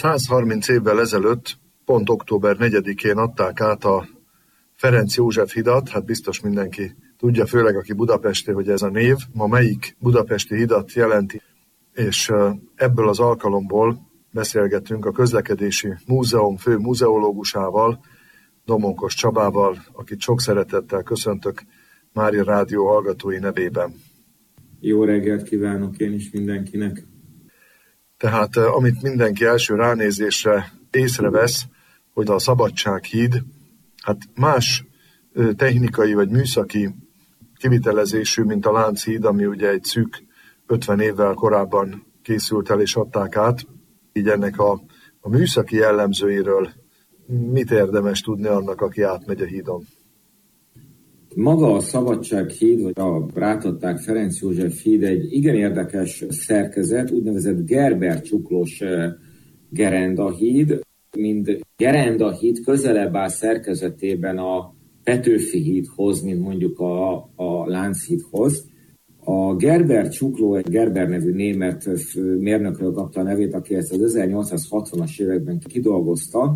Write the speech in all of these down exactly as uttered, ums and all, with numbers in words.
száz harminc évvel ezelőtt, pont október negyedikén adták át a Ferenc József hidat, hát biztos mindenki tudja, főleg aki budapesti, hogy ez a név ma melyik budapesti hidat jelenti, és ebből az alkalomból beszélgetünk a Közlekedési Múzeum fő múzeológusával, Domonkos Csabával, akit sok szeretettel köszöntök Mária Rádió hallgatói nevében. Jó reggelt kívánok én is mindenkinek! Tehát amit mindenki első ránézésre észrevesz, hogy a Szabadsághíd hát más technikai vagy műszaki kivitelezésű, mint a Lánchíd, ami ugye egy szűk ötven évvel korábban készült el és adták át. Így ennek a, a műszaki jellemzőiről mit érdemes tudni annak, aki átmegy a hídon? Maga a Szabadsághíd, vagy a rátadták Ferenc József híd egy igen érdekes szerkezet, úgynevezett Gerber-csuklós gerendahíd. Mind gerendahíd közelebb áll szerkezetében a Petőfi hídhoz, mint mondjuk a, a Lánchídhoz. A Gerber-csukló, egy Gerber nevű német mérnökről kapta a nevét, aki ezt az ezernyolcszázhatvanas években kidolgozta.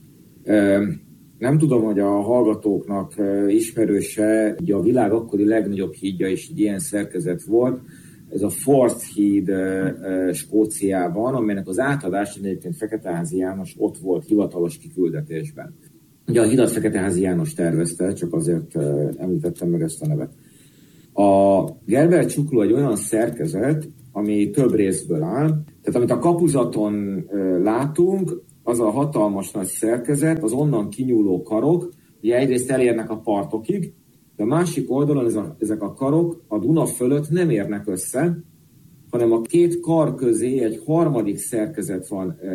Nem tudom, hogy a hallgatóknak ismerőse, ugye a világ akkori legnagyobb hídja is egy ilyen szerkezet volt, ez a Forth híd Skóciában, amelynek az átadása egyébként Feketeházy János ott volt hivatalos kiküldetésben. Ugye a hidat Feketeházy János tervezte, csak azért említettem meg ezt a nevet. A Gerber-csukló egy olyan szerkezet, ami több részből áll. Tehát amit a kapuzaton látunk, az a hatalmas nagy szerkezet, az onnan kinyúló karok, ugye egyrészt elérnek a partokig, de a másik oldalon ez a, ezek a karok a Duna fölött nem érnek össze, hanem a két kar közé egy harmadik szerkezet van e,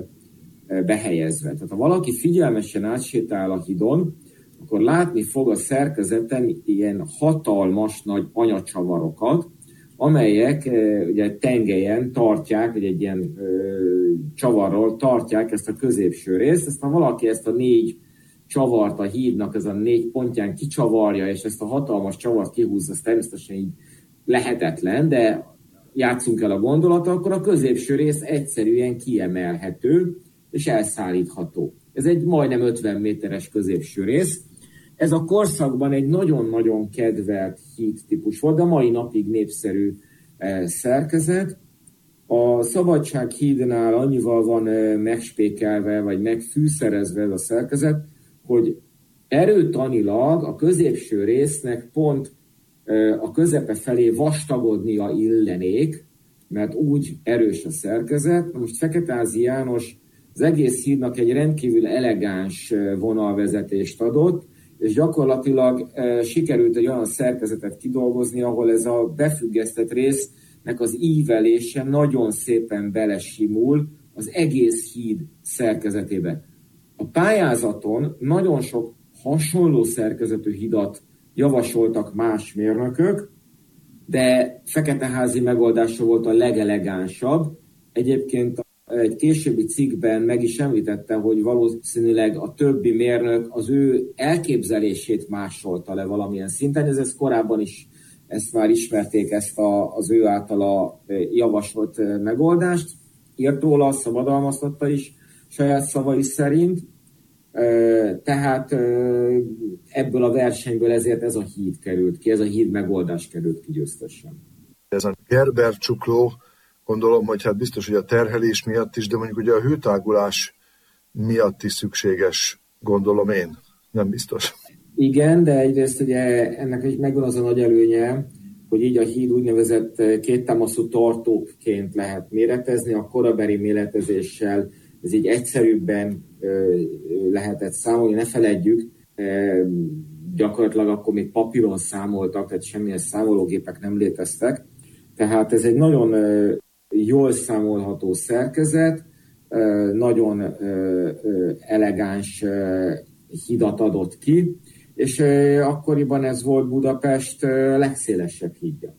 e, behelyezve. Tehát ha valaki figyelmesen átsétál a hídon, akkor látni fog a szerkezeten ilyen hatalmas nagy anyacsavarokat, amelyek e, ugye tengelyen tartják, vagy egy ilyen e, csavarról tartják ezt a középső részt. Aztán valaki ezt a négy csavart a hídnak, ez a négy pontján kicsavarja, és ezt a hatalmas csavart kihúzza, az természetesen így lehetetlen, de játszunk el a gondolata, akkor a középső rész egyszerűen kiemelhető és elszállítható. Ez egy majdnem ötven méteres középső rész. Ez a korszakban egy nagyon-nagyon kedvelt híd típus volt, de mai napig népszerű szerkezet. A Szabadsághídnál annyival van megspékelve, vagy megfűszerezve ez a szerkezet, hogy erőtanilag a középső résznek pont a közepe felé vastagodnia illenék, mert úgy erős a szerkezet. Most Feketeházy János az egész hídnak egy rendkívül elegáns vonalvezetést adott, és gyakorlatilag sikerült egy olyan szerkezetet kidolgozni, ahol ez a befüggesztett résznek az ívelése nagyon szépen belesimul az egész híd szerkezetébe. A pályázaton nagyon sok hasonló szerkezetű hidat javasoltak más mérnökök, de Feketeházy megoldása volt a legelegánsabb. Egyébként egy későbbi cikkben meg is említette, hogy valószínűleg a többi mérnök az ő elképzelését másolta le valamilyen szinten. Ez, ez korábban is ezt már ismerték, ezt a, az ő általa javasolt megoldást. Írt róla, szabadalmaztatta is saját szavai szerint. Tehát ebből a versenyből ezért ez a híd került ki, ez a híd megoldás került ki győztesen. Ez a Gerber-csukló, gondolom, hogy hát biztos, hogy a terhelés miatt is, de mondjuk ugye a hőtágulás miatt is szükséges, gondolom én, nem biztos. Igen, de egyrészt ugye ennek is megvan az a nagy előnye, hogy így a híd úgynevezett kéttámaszú tartókként lehet méretezni, a korabeli méretezéssel ez így egyszerűbben lehetett számolni, ne feledjük, gyakorlatilag akkor még papíron számoltak, tehát semmilyen számológépek nem léteztek. Tehát ez egy nagyon jól számolható szerkezet, nagyon elegáns hidat adott ki, és akkoriban ez volt Budapest legszélesebb hídja.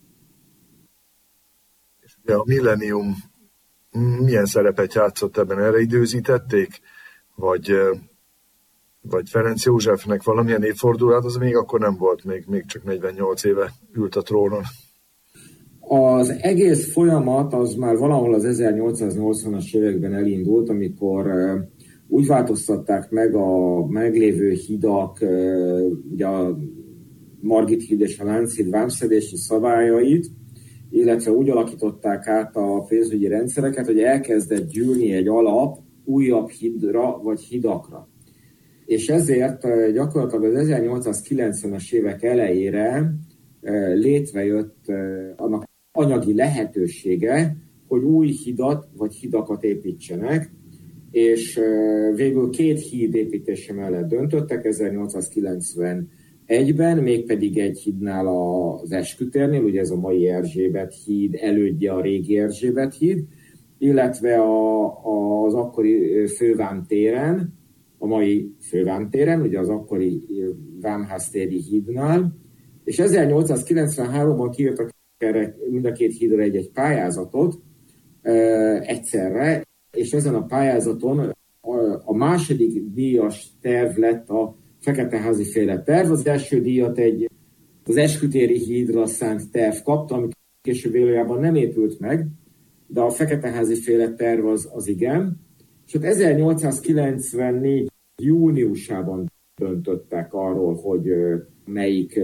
És ugye a Millennium milyen szerepet játszott ebben? Erre időzítették? Vagy, vagy Ferenc Józsefnek valamilyen évfordulát, az még akkor nem volt, még, még csak negyvennyolc éve ült a trónon. Az egész folyamat az már valahol az ezernyolcszáznyolcvanas években elindult, amikor úgy változtatták meg a meglévő hidak, ugye a Margit híd és a Lánchíd vámszedési szabályait, illetve úgy alakították át a pénzügyi rendszereket, hogy elkezdett gyűlni egy alap újabb hídra vagy hidakra. És ezért gyakorlatilag az ezernyolcszázkilencvenes évek elejére létrejött annak anyagi lehetősége, hogy új hidat vagy hidakat építsenek, és végül két híd építése mellett döntöttek ezernyolcszázkilencvenegyben, mégpedig egy hídnál az Eskütérnél, ugye ez a mai Erzsébet híd, elődje a régi Erzsébet híd, illetve a, az akkori Fővámtéren, a mai Fővámtéren, ugye az akkori Vámháztéri hídnál, és ezernyolcszázkilencvenháromban kiírtak erre mind a két hídra egy-egy pályázatot e, egyszerre, és ezen a pályázaton a, a második díjas terv lett a Feketeházi féle terv. Az első díjat egy az Eskütéri hídra szánt terv kapta, ami később valójában nem épült meg, de a Feketeházi féle terv az, az igen. És ott ezernyolcszázkilencvennégy júniusában döntöttek arról, hogy melyik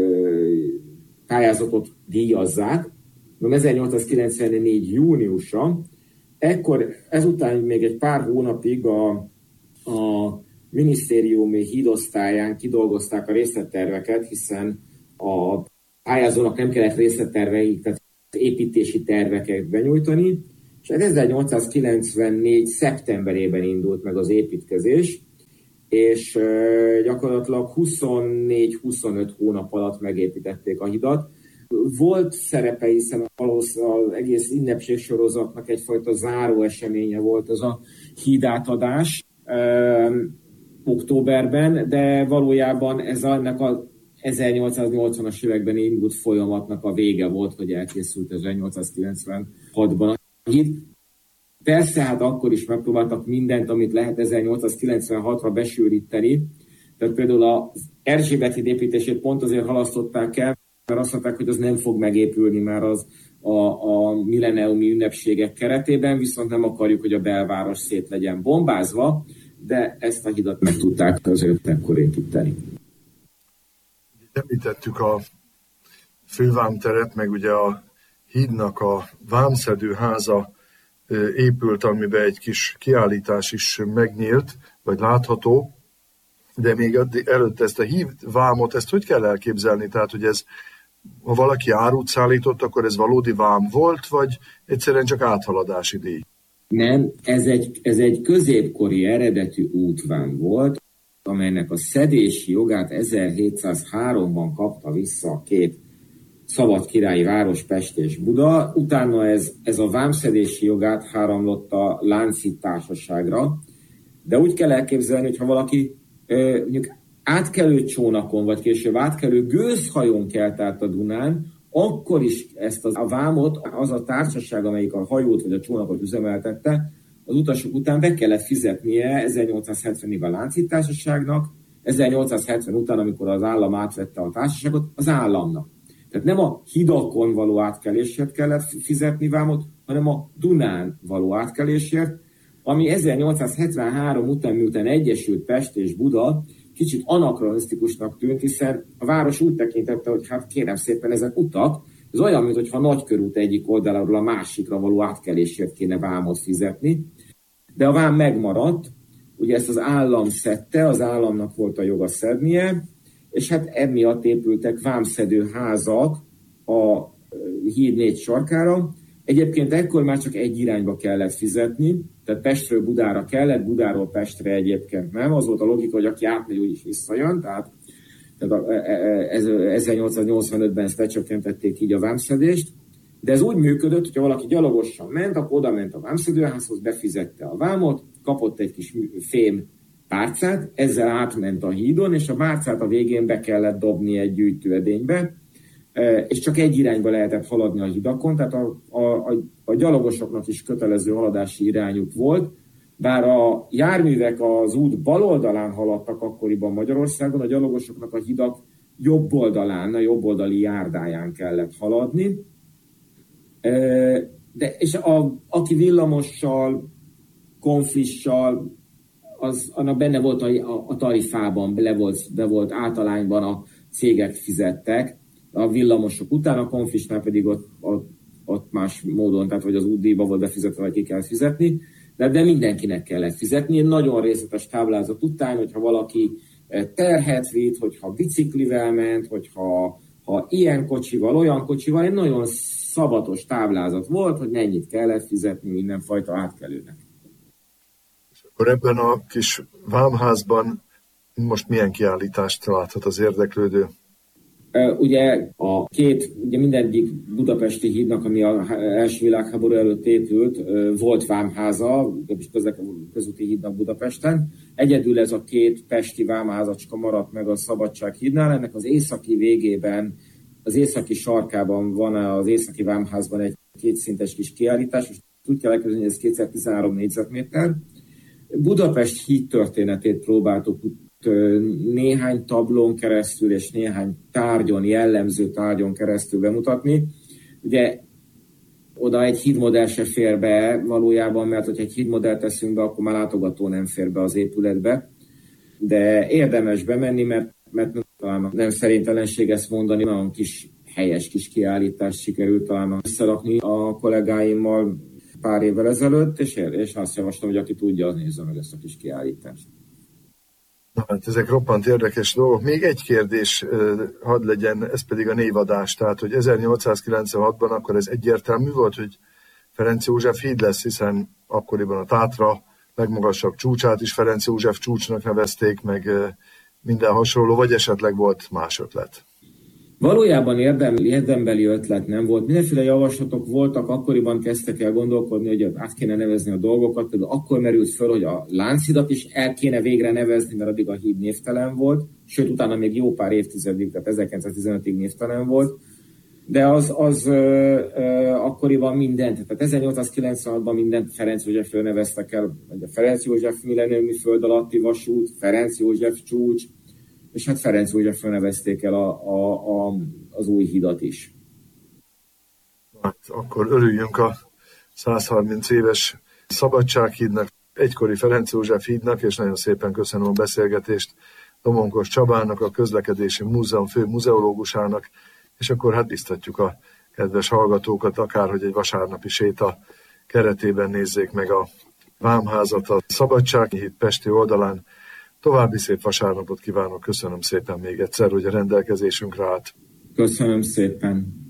pályázatot díjazzák. ezernyolcszázkilencvennégy júniusa, ekkor ezután még egy pár hónapig a, a minisztériumi hídosztályán kidolgozták a részletterveket, hiszen a pályázónak nem kellett részletterveik, tehát építési terveket benyújtani, és ezernyolcszázkilencvennégy szeptemberében indult meg az építkezés, és gyakorlatilag huszonnégy-huszonöt hónap alatt megépítették a hidat. Volt szerepe, hiszen az egész ünnepségsorozatnak egyfajta záró eseménye volt ez a hídátadás ö, októberben, de valójában ez ennek az ezernyolcszáznyolcvanas években indult folyamatnak a vége volt, hogy elkészült ezernyolcszázkilencvenhatban a híd. Persze, hát akkor is megpróbáltak mindent, amit lehet ezernyolcszázkilencvenhatra besűríteni. Tehát például az Erzsébet híd építését pont azért halasztották el, mert azt mondták, hogy az nem fog megépülni már az a, a milleniumi ünnepségek keretében, viszont nem akarjuk, hogy a belváros szét legyen bombázva, de ezt a hidat meg tudták azért ekkor építeni. Említettük a fővámteret, meg ugye a hídnak a vámszedőháza épült, amiben egy kis kiállítás is megnyílt, vagy látható, de még előtte ezt a hídvámot, ezt hogy kell elképzelni? Tehát, hogy ez, ha valaki árut szállított, akkor ez valódi vám volt, vagy egyszerűen csak áthaladási díj? Nem, ez egy, ez egy középkori eredetű útvám volt, amelynek a szedési jogát ezerhétszázháromban kapta vissza a két szabadkirályi város, Pest és Buda. Utána ez, ez a vámszedési jogát háramlott a Lánchíd társaságra, de úgy kell elképzelni, hogy ha valaki ö, mondjuk átkelő csónakon, vagy később átkelő gőzhajón kelt át a Dunán, akkor is ezt az, a vámot az a társaság, amelyik a hajót vagy a csónakot üzemeltette, az utasok után be kellett fizetnie ezernyolcszázhetvenig a Lánchíd társaságnak, ezernyolcszázhetven után, amikor az állam átvette a társaságot, az államnak. Tehát nem a hidakon való átkelésért kellett fizetni vámot, hanem a Dunán való átkelésért, ami ezernyolcszázhetvenhárom után, miután egyesült Pest és Buda, kicsit anakronisztikusnak tűnt, hiszen a város úgy tekintette, hogy hát kérem szépen, ezek utak, ez olyan, mintha nagykörút egyik oldaláról a másikra való átkelésért kéne vámot fizetni, de a vám megmaradt, ugye ezt az állam szedte, az államnak volt a joga szednie, és hát emiatt épültek vámszedő házak a híd négy sarkára. Egyébként ekkor már csak egy irányba kellett fizetni, tehát Pestről Budára kellett, Budáról Pestre egyébként nem. Az volt a logika, hogy aki átmegy, úgyis visszajön, tehát, tehát ezernyolcszáznyolcvanötben ezt lecsökkentették így a vámszedést, de ez úgy működött, hogyha valaki gyalogosan ment, akkor oda ment a vámszedőházhoz, befizette a vámot, kapott egy kis fém párcát, ezzel átment a hídon, és a párcát a végén be kellett dobni egy gyűjtőedénybe, és csak egy irányba lehetett haladni a hidakon, tehát a, a, a gyalogosoknak is kötelező haladási irányuk volt, bár a járművek az út bal oldalán haladtak akkoriban Magyarországon, a gyalogosoknak a hidak jobb oldalán, a jobb oldali járdáján kellett haladni, De, és a, aki villamossal, konfissal, az annak benne volt a, a, a tarifában, be volt, be volt általányban a cégek fizettek, a villamosok után, a konfisnál pedig ott, ott, ott más módon, tehát vagy az útdíjba volt befizetve, vagy ki kell fizetni, de, de mindenkinek kellett fizetni. Egy nagyon részletes táblázat után, hogyha valaki terhet vitt, hogyha biciklivel ment, hogyha ha ilyen kocsival, olyan kocsival, egy nagyon szabatos táblázat volt, hogy mennyit kellett fizetni mindenfajta átkelőnek. Akkor ebben a kis vámházban most milyen kiállítást láthat az érdeklődő? Ugye a két, ugye mindegyik budapesti hídnak, ami az első világháború előtt épült, volt vámháza, közúti hídnak Budapesten. Egyedül ez a két pesti vámházacska maradt meg a Szabadság hídnál. Ennek az északi végében, az északi sarkában van az északi vámházban egy kétszintes kis kiállítás, és úgy kell elkezdeni, hogy ez kétszáztizenhárom négyzetméter. Budapest híd történetét próbáltuk néhány tablón keresztül és néhány tárgyon, jellemző tárgyon keresztül bemutatni. Ugye oda egy hídmodell se fér be valójában, mert hogyha egy hídmodellt teszünk be, akkor már látogató nem fér be az épületbe. De érdemes bemenni, mert, mert talán nem szerintelenség ezt mondani, nagyon kis helyes kis kiállítást sikerült talán összerakni a kollégáimmal pár évvel ezelőtt, és, és azt javaslom, hogy aki tudja, az nézze meg ezt a kis kiállítást. Na, hát ezek roppant érdekes dolgok. Még egy kérdés hadd legyen, ez pedig a névadás. Tehát, hogy ezernyolcszázkilencvenhatban akkor ez egyértelmű volt, hogy Ferenc József híd lesz, hiszen akkoriban a Tátra legmagasabb csúcsát is Ferenc József csúcsnak nevezték, meg minden hasonló, vagy esetleg volt más ötlet? Valójában érdem, érdembeli ötlet nem volt. Mindenféle javaslatok voltak, akkoriban kezdtek el gondolkodni, hogy át kéne nevezni a dolgokat. Például akkor merült föl, hogy a Lánchidat is el kéne végre nevezni, mert addig a híd névtelen volt, sőt utána még jó pár évtizedig, tehát ezerkilencszáztizenötig névtelen volt. De az, az ö, ö, akkoriban mindent, tehát ezernyolcszázkilencvenhatban mindent Ferenc Józsefről neveztek el, vagy a Ferenc József millenniumi föld alatti vasút, Ferenc József csúcs, és hát Ferenc Józsefről nevezték el a, a, a, az új hidat is. Hát akkor örüljünk a százharminc éves Szabadsághídnak, egykori Ferenc József hídnak, és nagyon szépen köszönöm a beszélgetést Domonkos Csabának, a Közlekedési Múzeum fő muzeológusának, és akkor hát biztatjuk a kedves hallgatókat, akárhogy egy vasárnapi séta keretében nézzék meg a vámházat a Szabadsághíd pesti oldalán. További szép vasárnapot kívánok, köszönöm szépen még egyszer, hogy a rendelkezésünkre állt. Köszönöm szépen.